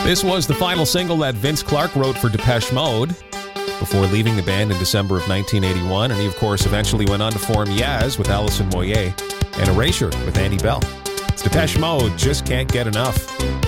This was the final single that Vince Clarke wrote for Depeche Mode before leaving the band in December of 1981, and he, of course, eventually went on to form Yaz with Alison Moyet and Erasure with Andy Bell. It's Depeche Mode, Just Can't Get Enough.